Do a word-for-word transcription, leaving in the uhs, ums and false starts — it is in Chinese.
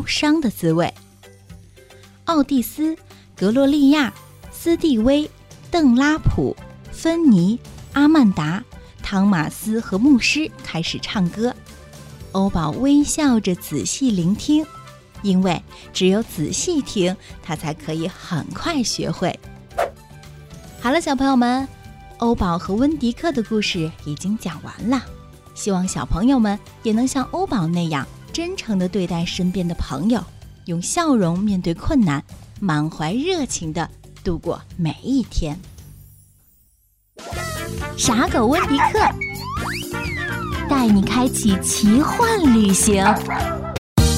受伤的滋味。奥蒂斯、格洛利亚、斯蒂威、邓拉普、芬妮、阿曼达、汤马斯和牧师开始唱歌。欧宝微笑着仔细聆听，因为只有仔细听，他才可以很快学会。好了，小朋友们，欧宝和温迪克的故事已经讲完了，希望小朋友们也能像欧宝那样真诚地对待身边的朋友，用笑容面对困难，满怀热情地度过每一天。傻狗温迪克带你开启奇幻旅行。